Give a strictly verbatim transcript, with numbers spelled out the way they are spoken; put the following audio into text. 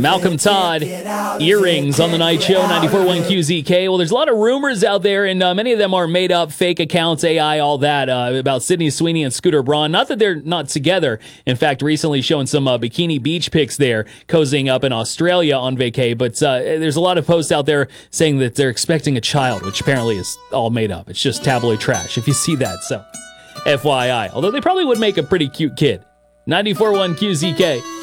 Malcolm Todd, Earrings on the Night Show, ninety-four point one Q Z K. Well, there's a lot of rumors out there, and uh, many of them are made up, fake accounts, A I, all that, uh, about Sydney Sweeney and Scooter Braun. Not that they're not together. In fact, recently showing some uh, bikini beach pics there, cozying up in Australia on vacay. But uh, there's a lot of posts out there saying that they're expecting a child, which apparently is all made up. It's just tabloid trash if you see that. So, F Y I. Although they probably would make a pretty cute kid. ninety-four point one Q Z K.